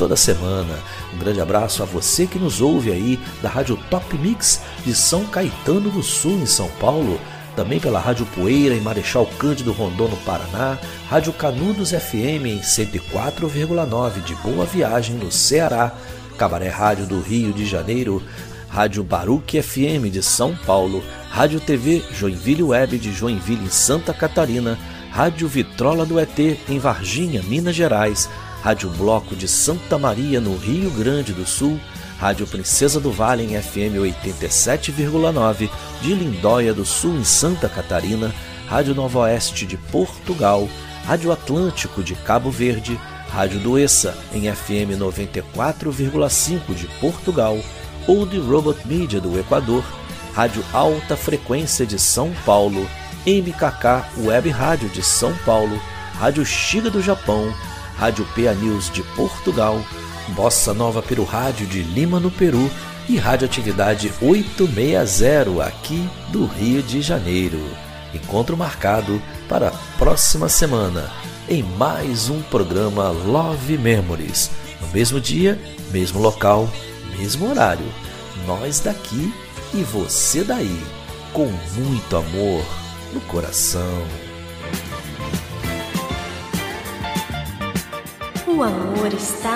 toda semana. Um grande abraço a você que nos ouve aí da Rádio Top Mix de São Caetano do Sul, em São Paulo. Também pela Rádio Poeira em Marechal Cândido Rondon, no Paraná. Rádio Canudos FM em 104,9 de Boa Viagem, no Ceará. Cabaré Rádio do Rio de Janeiro. Rádio Baruque FM de São Paulo. Rádio TV Joinville Web de Joinville, em Santa Catarina. Rádio Vitrola do ET em Varginha, Minas Gerais. Rádio Bloco de Santa Maria, no Rio Grande do Sul. Rádio Princesa do Vale em FM 87,9 de Lindóia do Sul, em Santa Catarina. Rádio Nova Oeste de Portugal. Rádio Atlântico de Cabo Verde. Rádio Doessa em FM 94,5 de Portugal. Old Robot Media do Equador. Rádio Alta Frequência de São Paulo. MKK Web Rádio de São Paulo. Rádio Shiga do Japão. Rádio PA News de Portugal. Bossa Nova Peru Rádio de Lima, no Peru. E Radioatividade 860 aqui do Rio de Janeiro. Encontro marcado para a próxima semana em mais um programa Love Memories. No mesmo dia, mesmo local, mesmo horário. Nós daqui e você daí, com muito amor no coração. O amor está